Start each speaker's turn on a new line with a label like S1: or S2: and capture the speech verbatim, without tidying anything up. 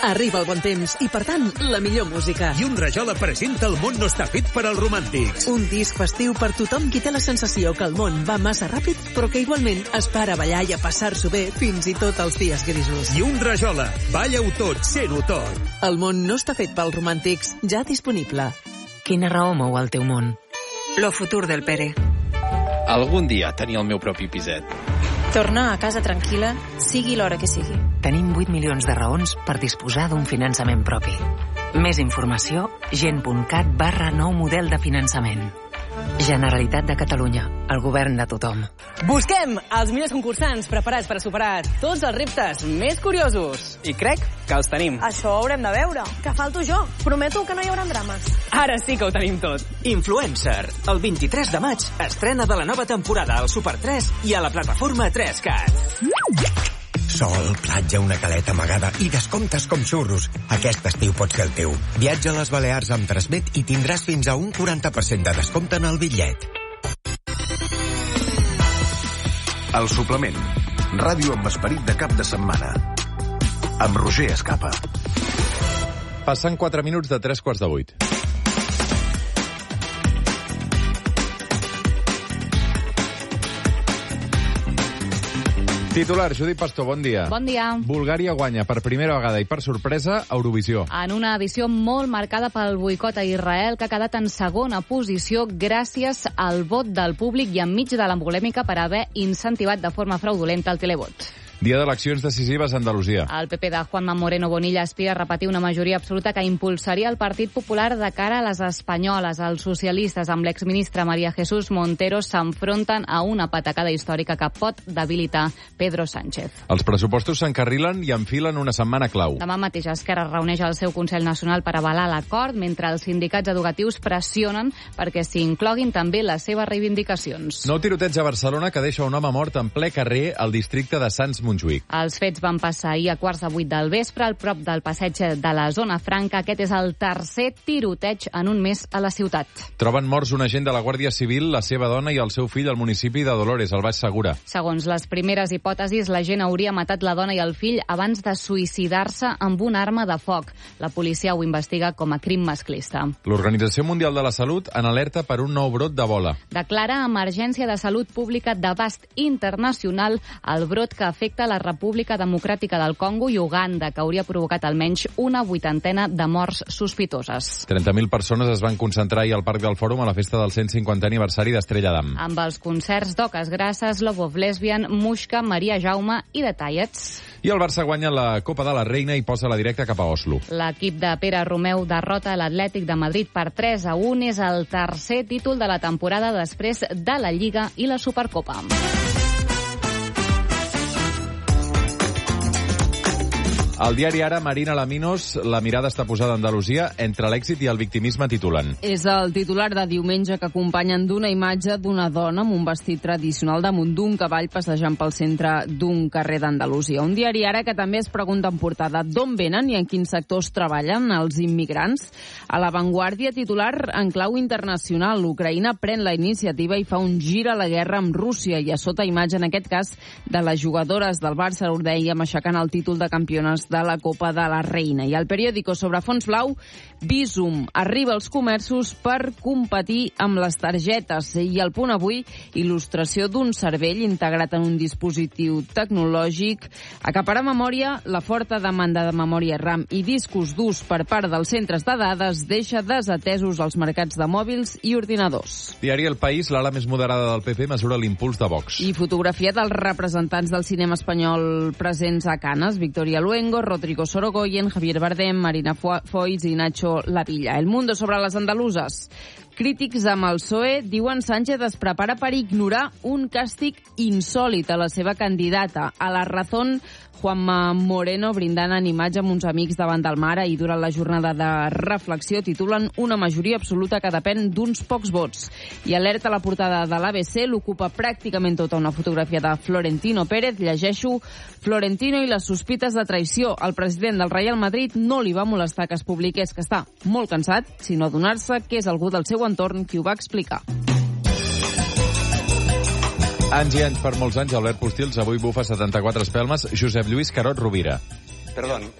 S1: Arriba el bon temps i, per tant, la millor música.
S2: I un Rajola presenta El món no està fet per als romàntics.
S1: Un disc festiu per tothom qui té la sensació que el món va massa ràpid, però que igualment es para a ballar i a passar-s'ho bé fins i tot els dies grisos.
S2: I un Rajola. Balla-ho tot, sent-ho tot.
S1: El món no està fet pels romàntics, ja disponible.
S3: Quina raó mou el teu món?
S4: Lo futur del Pere.
S5: Algun dia tenir el meu propi piset.
S6: Tornar a casa tranquil·la, sigui l'hora que sigui.
S3: Tenim vuit milions de raons per disposar d'un finançament propi. Més informació, gent.cat barra nou model de finançament. Generalitat de Catalunya, el govern de tothom.
S7: Busquem els millors concursants preparats per a superar tots els reptes més curiosos. I crec que els tenim.
S8: Això ho haurem de veure. Que falto jo. Prometo que no hi haurà drames.
S7: Ara sí que ho tenim tot.
S9: Influencer. El vint-i-tres de maig estrena de la nova temporada al Super tres i a la plataforma tres cat.
S10: Sol, platja, una caleta amagada i descomptes com xurros. Aquest estiu pot ser el teu. Viatja a les Balears amb Transmet i tindràs fins a un quaranta per cent de descompte en el bitllet.
S11: El suplement. Ràdio amb esperit de cap de setmana. Amb Roger Escapa.
S12: Passen quatre minuts de tres quarts de vuit. Titular, Judit Pastor, bon dia.
S13: Bon dia.
S12: Bulgària guanya per primera vegada i per sorpresa a Eurovisió.
S13: En una edició molt marcada pel boicot a Israel, que ha quedat en segona posició gràcies al vot del públic i enmig de la polèmica per haver incentivat de forma fraudulenta el televot.
S12: Dia d'eleccions decisives a Andalusia.
S13: El P P de Juanma Moreno Bonilla aspira a repetir una majoria absoluta que impulsaria el Partit Popular de cara a les espanyoles. Els socialistes, amb l'exministre María Jesús Montero, s'enfronten a una patacada històrica que pot debilitar Pedro Sánchez.
S12: Els pressupostos s'encarrilen i enfilen una setmana clau.
S13: Demà mateix Esquerra reuneix el seu Consell Nacional per avalar l'acord, mentre els sindicats educatius pressionen perquè s'hi incloguin també les seves reivindicacions.
S12: Nou tiroteig a Barcelona que deixa un home mort en ple carrer al districte de Sants Montjuïc.
S13: Els fets van passar ahir a quarts de vuit del vespre al prop del passeig de la Zona Franca. Aquest és el tercer tiroteig en un mes a la ciutat.
S12: Troben morts un agent de la Guàrdia Civil, la seva dona i el seu fill al municipi de Dolores, al Baix Segura.
S13: Segons les primeres hipòtesis, l'agent hauria matat la dona i el fill abans de suïcidar-se amb una arma de foc. La policia ho investiga com a crim masclista.
S12: L'Organització Mundial de la Salut en alerta per un nou brot d'Ebola.
S13: Declara emergència de salut pública d'abast internacional el brot que afecta la República Democràtica del Congo i Uganda, que hauria provocat almenys una vuitantena de morts sospitoses.
S12: trenta mil persones es van concentrar ahir al Parc del Fòrum a la festa del cent cinquantè aniversari d'Estrella d'Am.
S13: Amb els concerts d'Oques Grasses, Love of Lesbian, Muixca, Maria Jaume i The Tallets.
S12: I el Barça guanya la Copa de la Reina i posa la directa cap a Oslo.
S13: L'equip de Pere Romeu derrota l'Atlètic de Madrid per tres a un. És el tercer títol de la temporada després de la Lliga i la Supercopa.
S12: Al diari Ara, Marina Laminos, la mirada està posada a Andalusia entre l'èxit i el victimisme, titulen.
S14: És el titular de diumenge que acompanyen d'una imatge d'una dona amb un vestit tradicional damunt d'un cavall passejant pel centre d'un carrer d'Andalusia. Un diari Ara que també es pregunta en portada d'on venen i en quins sectors treballen els immigrants. A l'avantguàrdia, titular en clau internacional, l'Ucraïna pren la iniciativa i fa un gir a la guerra amb Rússia i a sota imatge, en aquest cas, de les jugadores del Barça, ho dèiem, aixecant el títol de campiones de la Copa de la Reina. I el periòdico sobre fons blau, Bizum arriba als comerços per competir amb les targetes. I el Punt Avui, il·lustració d'un cervell integrat en un dispositiu tecnològic. Acaparar memòria, la forta demanda de memòria RAM i discos durs per part dels centres de dades deixa desatesos els mercats de mòbils i ordinadors.
S12: Diari El País, l'ala més moderada del P P mesura l'impuls de Vox.
S14: I fotografia dels representants del cinema espanyol presents a Canes, Victoria Luengo, Rodrigo Sorogoyen, Javier Bardem, Marina Foix i Nacho Lavilla. El Mundo sobre les andaluses. Crítics amb el P S O E diuen Sánchez es prepara per ignorar un càstig insòlit a la seva candidata. A La Razón, Juanma Moreno brindant en imatge amb uns amics davant del mar i durant la jornada de reflexió titulen una majoria absoluta que depèn d'uns pocs vots. I alerta la portada de l'A B C, l'ocupa pràcticament tota una fotografia de Florentino Pérez. Llegeixo: Florentino i les sospites de traïció. El president del Real Madrid no li va molestar que es publiqués que està molt cansat, sinó adonar-se que és algú del seu entorn qui ho va explicar.
S12: Anys i anys, per molts anys, Albert Postils avui bufa setanta-quatre espelmes. Josep Lluís Carot Rovira.
S15: Perdón.